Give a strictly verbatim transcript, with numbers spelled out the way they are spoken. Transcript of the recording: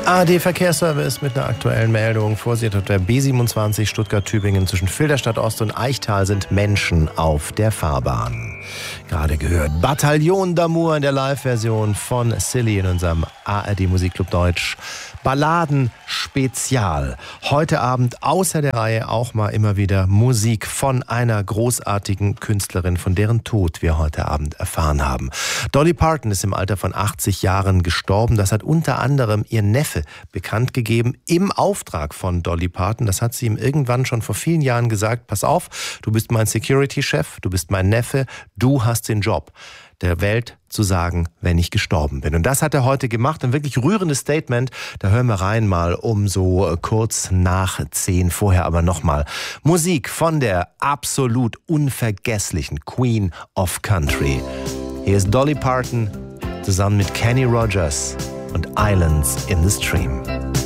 A D Verkehrsservice mit einer aktuellen Meldung. Vorsicht auf der B siebenundzwanzig Stuttgart-Tübingen zwischen Filderstadt Ost und Eichtal sind Menschen auf der Fahrbahn. Gerade gehört Bataillon d'Amour in der Live-Version von Silly in unserem A R D Musikclub Deutsch. Balladen Spezial. Heute Abend außer der Reihe auch mal immer wieder Musik von einer großartigen Künstlerin, von deren Tod wir heute Abend erfahren haben. Dolly Parton ist im Alter von achtzig Jahren gestorben. Das hat unter anderem ihr Neffe bekannt gegeben im Auftrag von Dolly Parton. Das hat sie ihm irgendwann schon vor vielen Jahren gesagt. Pass auf, du bist mein Security-Chef, du bist mein Neffe, du hast den Job, der Welt zu sagen, wenn ich gestorben bin. Und das hat er heute gemacht. Ein wirklich rührendes Statement. Da hören wir rein mal um so kurz nach zehn. Vorher aber nochmal Musik von der absolut unvergesslichen Queen of Country. Hier ist Dolly Parton zusammen mit Kenny Rogers und Islands in the Stream.